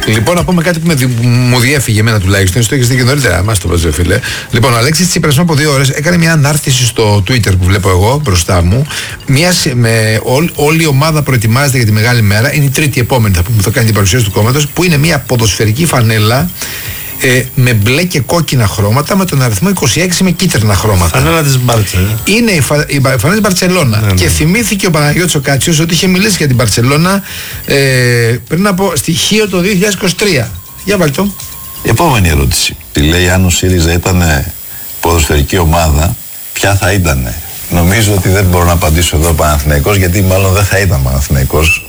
Λοιπόν, να πούμε κάτι που μου διέφυγε εμένα τουλάχιστον. Το έχεις δει και νωρίτερα. Μας το πες, φίλε. Λοιπόν, ο Αλέξης Τσίπρας από 2 ώρες έκανε μια ανάρτηση στο Twitter που βλέπω εγώ μπροστά μου. Όλη η ομάδα προετοιμάζεται για τη μεγάλη μέρα. Είναι η τρίτη επόμενη που θα κάνει την παρουσίαση του κόμματος. Που είναι μια ποδοσφαιρική φανέλα. Με μπλε και κόκκινα χρώματα, με τον αριθμό 26 με κίτρινα χρώματα. Φανέλα της Μπάρτσα. Είναι η φανέλα της Μπαρτσελώνα. Ναι. Και θυμήθηκε ο Παναγιώτης ο Κάτσιος ότι είχε μιλήσει για την Μπαρτσελώνα πριν από στοιχείο το 2023. Για βάλτε το. Επόμενη ερώτηση. Τη λέει, αν ο ΣΥΡΙΖΑ ήταν ποδοσφαιρική ομάδα, ποια θα ήταν? Νομίζω ότι δεν μπορώ να απαντήσω εδώ Παναθηναϊκός, γιατί μάλλον δεν θα ήταν Παναθηναϊκός.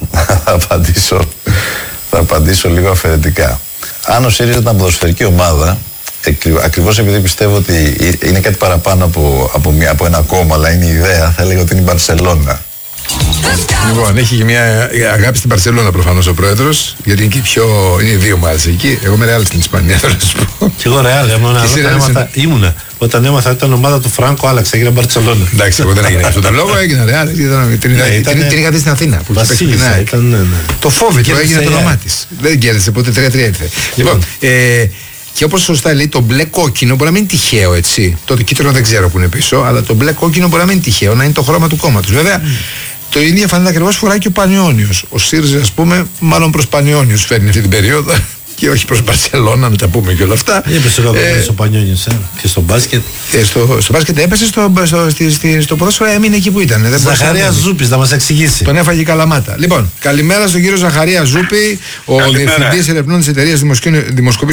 Θα απαντήσω λίγο αφαιρετικά. Αν ο ΣΥΡΙΖΑ ήταν ποδοσφαιρική ομάδα, ακριβώς επειδή πιστεύω ότι είναι κάτι παραπάνω από ένα κόμμα, αλλά είναι η ιδέα, θα έλεγα ότι είναι η Μπαρσελώνα. Λοιπόν, έχει και μια αγάπη στην Μπαρσελώνα προφανώς ο πρόεδρος, γιατί είναι και είναι οι δύο ομάδες εκεί. Εγώ είμαι Ρεάλ στην Ισπανία, θέλω να σου πω. Και εγώ Ρεάλ, ήμουνα. Όταν έμαθα ήταν ομάδα του Φράνκο, άλλαξα, έγινε Μπαρσελώνα. Εντάξει, εγώ δεν έγινε αυτό το λόγο, έγινα Ρεάλ. Την είχα δει στην Αθήνα. Το φόβη του έγινε το όνομά της. Δεν κέρδισε ποτέ, 3-3 ήρθε. Λοιπόν, και όπως σωστά λέει, το μπλε κόκκινο μπορεί να μην είναι τυχαίο, έτσι. Το κίτρινο δεν ξέρω που είναι πίσω, αλλά το μπλε κόκκινο μπορεί να μην είναι τυχαίο, να είναι το χρώμα του κόμματος. Βέβαια, το ίδιο φανέλα ακριβώς φοράει και ο Πανιώνιος. Ο ΣΥΡΙΖΑ, ας πούμε, μάλλον προς Πανιώνιος φέρνει αυτή την περίοδο και όχι προς Μπαρσελώνα, να τα πούμε και όλα αυτά. Έπεσε ο Πανιώνιος και στο μπάσκετ. Στο μπάσκετ έπεσε, στο ποδόσφαιρο έμεινε εκεί που ήταν. Ζαχαρία Ζούπης, να μας εξηγήσει. Τον έφαγε η Καλαμάτα. Λοιπόν, καλημέρα στον κύριο Ζαχαρία Ζούπη, ο διευθυντής ερευνών της εταιρείας δημοσκοπήσεων